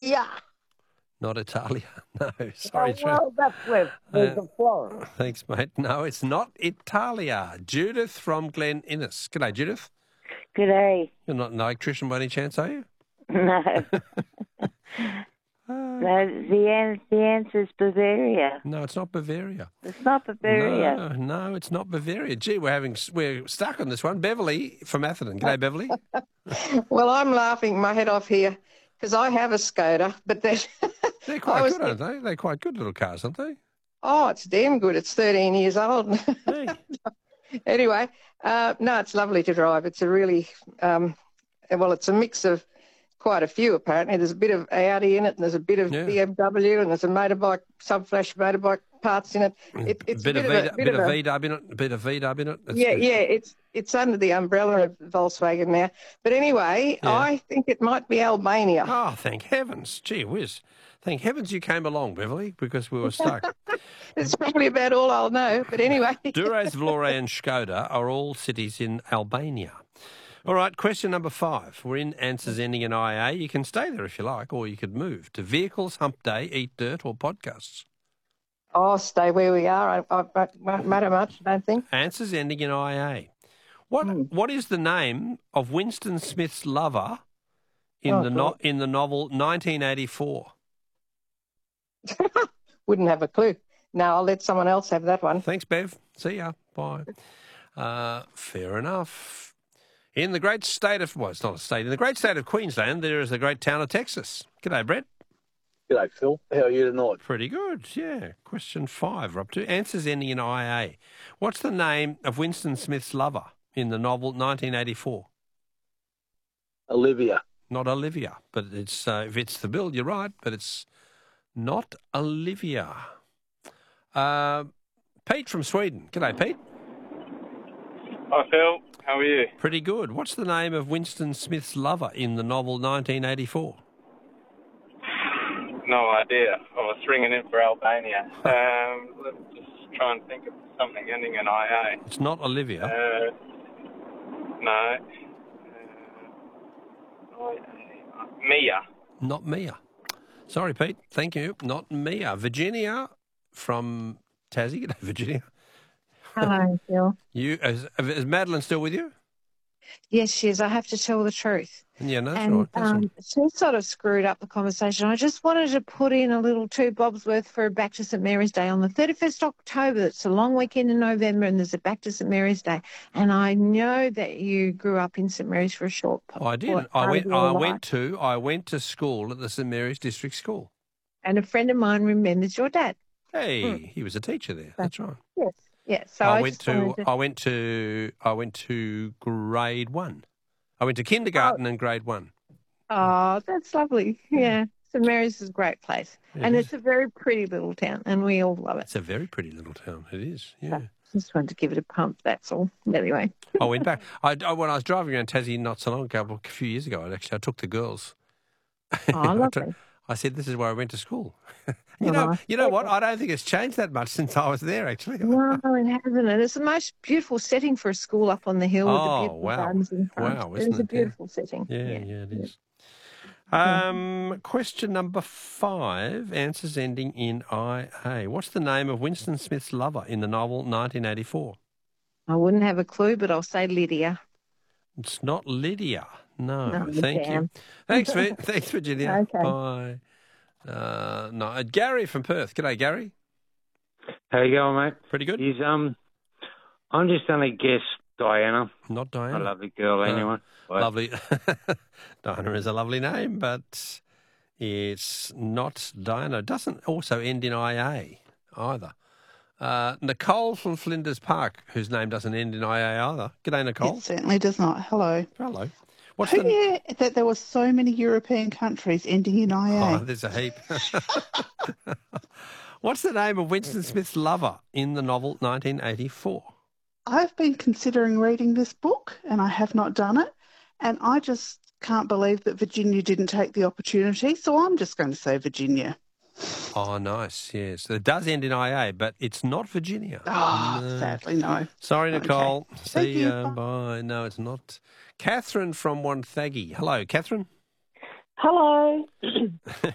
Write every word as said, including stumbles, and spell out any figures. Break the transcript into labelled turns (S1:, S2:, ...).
S1: Italia.
S2: Not Italia. No,
S1: Oh,
S2: sorry, Judith.
S1: well, that's where there's
S2: Uh,
S1: a Florence.
S2: Thanks, mate. No, it's not Italia. Judith from Glen Innes. G'day, Judith.
S3: G'day.
S2: You're not an electrician by any chance, are you?
S3: No.
S2: Uh,
S3: No, the, an- the answer is Bavaria.
S2: no, it's not Bavaria.
S3: It's not Bavaria.
S2: No, no, it's not Bavaria. Gee, we're having we're stuck on this one. Beverly from Atherton. G'day, Beverly.
S4: Well, I'm laughing my head off here because I have a Skoda, but they're,
S2: They're
S4: I
S2: quite
S4: was
S2: good, aren't they? They're quite good little cars, aren't they?
S4: oh, it's damn good. It's thirteen years old.
S2: Hey.
S4: Anyway, uh, no, it's lovely to drive. It's a really, um, well, it's a mix of quite a few apparently. There's a bit of Audi in it, and there's a bit of
S2: Yeah.
S4: B M W, and there's a motorbike, sub-flash motorbike parts in it. it it's
S2: bit,
S4: a
S2: of
S4: bit, of
S2: V,
S4: a,
S2: bit,
S4: bit
S2: of
S4: of a,
S2: V-dub in it. A bit of V-dub in it. That's
S4: yeah,
S2: good.
S4: yeah. It's it's under the umbrella of Volkswagen now. But anyway,
S2: Yeah.
S4: I think it might be Albania.
S2: Oh, thank heavens. Gee whiz. Thank heavens you came along, Beverly, because we were stuck.
S4: It's probably about all I'll know. But anyway.
S2: Dures, Vlore and Skoda are all cities in Albania. All right, question number five. We're in answers ending in I A. You can stay there if you like, or you could move to vehicles, hump day, eat dirt, or podcasts.
S4: Oh, stay where we are. I, I, I won't matter much, I don't think.
S2: Answers ending in I A. What
S4: Hmm.
S2: What is the name of Winston Smith's lover in
S4: Oh,
S2: the no,
S4: God.
S2: in the novel nineteen eighty-four?
S4: Wouldn't have a clue. No, I'll let someone else have that one.
S2: Thanks, Bev. See ya. Bye. Uh, fair enough. In the great state of, well, it's not a state, in the great state of Queensland, there is the great town of Texas. G'day, Brett.
S5: G'day, Phil. How are you tonight?
S2: Pretty good, yeah. Question five, we're up to. Answers ending in I A. What's the name of Winston Smith's lover in the novel nineteen eighty-four?
S5: Olivia.
S2: Not Olivia, but it's uh, if it's the bill, you're right, but it's not Olivia. Uh, Pete from Sweden. G'day, Pete.
S6: Hi, Phil. How are you?
S2: Pretty good. What's the name of Winston Smith's lover in the novel nineteen eighty-four?
S6: No idea. I was ringing in for Albania. Um, let's just try and think of something ending in I
S2: It's not Olivia.
S6: A. Uh, no. Uh, I A. Mia.
S2: Not Mia. Sorry, Pete. Thank you. Not Mia. Virginia from Tassie. G'day, Virginia.
S7: Hello, Phil.
S2: You is, is Madeline still with you?
S7: Yes, she is. I have to tell the truth.
S2: Yeah, no, that's
S7: and
S2: right. That's
S7: um,
S2: right.
S7: she sort of screwed up the conversation. I just wanted to put in a little two bobs worth for Back to St Mary's Day on the thirty-first of October. It's a long weekend in November, and there's a Back to St Mary's Day. And I know that you grew up in St Mary's for a short
S2: Oh, I did.
S7: part
S2: I
S7: of
S2: went.
S7: your
S2: I
S7: life.
S2: went to. I went to school at the St Mary's District School.
S7: And a friend of mine remembers your dad.
S2: Hey,
S7: Mm.
S2: he was a teacher there. That's right.
S7: Yes. Yes. So
S2: I,
S7: I,
S2: went
S7: just
S2: to,
S7: wanted to.
S2: I went to. I went to grade one. I went to kindergarten and grade one.
S7: Oh, that's lovely. Yeah. St Mary's is a great place.
S2: It
S7: and
S2: is.
S7: it's a very pretty little town, and we all love it.
S2: It's a very pretty little town. It is. Yeah.
S7: Just wanted to give it a pump, that's all. Anyway.
S2: I went back. I, I- when I was driving around Tassie not so long ago, a few years ago, I actually I took the girls.
S7: Oh,
S2: I,
S7: lovely.
S2: took- I said, "This is where I went to school." you
S7: Oh,
S2: know,
S7: nice.
S2: you know what? I don't think it's changed that much since I was there. Actually.
S7: No, it hasn't. And it's the most beautiful setting for a school up on the hill with the
S2: Oh,
S7: beautiful
S2: wow.
S7: gardens in front.
S2: Wow,
S7: It
S2: isn't
S7: is a
S2: it? Yeah.
S7: beautiful setting.
S2: Yeah, yeah, it is. Um, question number five, answers ending in I A. What's the name of Winston Smith's lover in the novel nineteen eighty-four?
S7: I wouldn't have a clue, but I'll say Lydia.
S2: It's not Lydia. No,
S7: No,
S2: thank you.
S7: damn.
S2: Thanks, Vi- thanks, Virginia.
S7: Okay.
S2: Bye. Uh, no, uh, Gary from Perth. G'day, Gary.
S8: How you going, mate?
S2: Pretty good.
S8: He's, um, I'm just going to guess Diana.
S2: Not Diana.
S8: A lovely girl,
S2: No.
S8: anyway. But
S2: Lovely. Diana is a lovely name, but it's not Diana. It doesn't also end in I A either. Uh, Nicole from Flinders Park, whose name doesn't end in I A either. G'day, Nicole.
S9: It certainly does not. Hello.
S2: Hello. What's
S9: Who
S2: the...
S9: knew that there were so many European countries ending in I A?
S2: Oh, there's a heap. What's the name of Winston Smith's lover in the novel nineteen eighty-four?
S9: I've been considering reading this book and I have not done it. And I just can't believe that Virginia didn't take the opportunity. So I'm just going to say Virginia.
S2: Oh, nice, yes. It does end in I A, but it's not Virginia.
S9: Oh,
S2: No.
S9: sadly, no.
S2: Sorry,
S9: Okay.
S2: Nicole.
S9: Thank
S2: See
S9: you.
S2: ya. Bye. No, it's not. Catherine from Wonthaggi. Hello, Catherine.
S10: Hello.